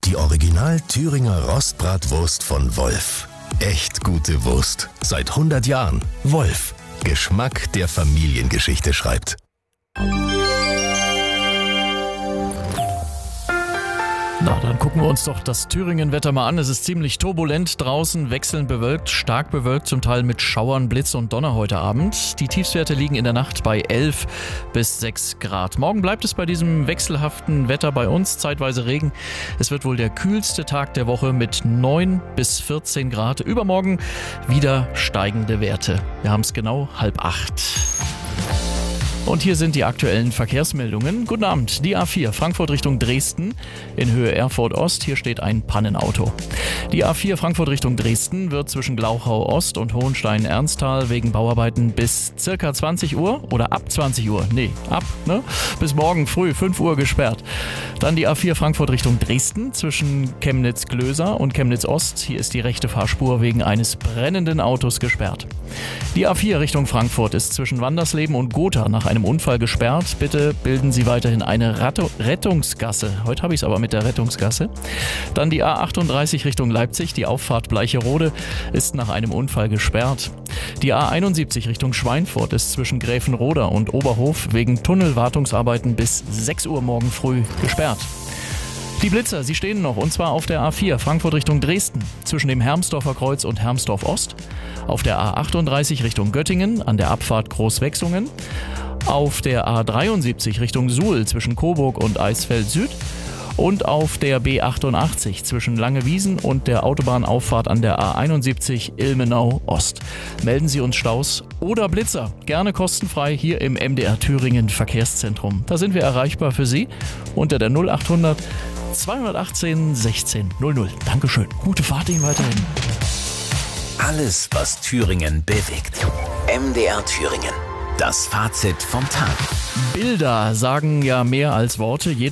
Die Original Thüringer Rostbratwurst von Wolf. Echt gute Wurst. Seit 100 Jahren. Wolf. Geschmack, der Familiengeschichte schreibt. Na, dann gucken wir uns doch das Thüringen-Wetter mal an. Es ist ziemlich turbulent draußen, wechselnd bewölkt, stark bewölkt, zum Teil mit Schauern, Blitz und Donner heute Abend. Die Tiefstwerte liegen in der Nacht bei 11 bis 6 Grad. Morgen bleibt es bei diesem wechselhaften Wetter bei uns, zeitweise Regen. Es wird wohl der kühlste Tag der Woche mit 9 bis 14 Grad. Übermorgen wieder steigende Werte. Wir haben es genau 7:30. Und hier sind die aktuellen Verkehrsmeldungen. Guten Abend, die A4 Frankfurt Richtung Dresden in Höhe Erfurt Ost. Hier steht ein Pannenauto. Die A4 Frankfurt Richtung Dresden wird zwischen Glauchau Ost und Hohenstein-Ernsthal wegen Bauarbeiten bis circa 20 Uhr oder ab 20 Uhr, bis morgen früh 5 Uhr gesperrt. Dann die A4 Frankfurt Richtung Dresden zwischen Chemnitz-Glöser und Chemnitz Ost. Hier ist die rechte Fahrspur wegen eines brennenden Autos gesperrt. Die A4 Richtung Frankfurt ist zwischen Wandersleben und Gotha nach einem Unfall gesperrt. Bitte bilden Sie weiterhin eine Rettungsgasse. Heute habe ich es aber mit der Rettungsgasse. Dann die A38 Richtung Leipzig. Die Auffahrt Bleicherode ist nach einem Unfall gesperrt. Die A71 Richtung Schweinfurt ist zwischen Gräfenroda und Oberhof wegen Tunnelwartungsarbeiten bis 6 Uhr morgen früh gesperrt. Die Blitzer, sie stehen noch, und zwar auf der A4 Frankfurt Richtung Dresden zwischen dem Hermsdorfer Kreuz und Hermsdorf Ost, auf der A38 Richtung Göttingen an der Abfahrt Großwechsungen, auf der A73 Richtung Suhl zwischen Coburg und Eisfeld Süd und auf der B88 zwischen Langewiesen und der Autobahnauffahrt an der A71 Ilmenau Ost. Melden Sie uns Staus oder Blitzer, gerne kostenfrei hier im MDR Thüringen Verkehrszentrum. Da sind wir erreichbar für Sie unter der 0800 218 16 00. Dankeschön. Gute Fahrt Ihnen weiterhin. Alles, was Thüringen bewegt. MDR Thüringen. Das Fazit vom Tag. Bilder sagen ja mehr als Worte.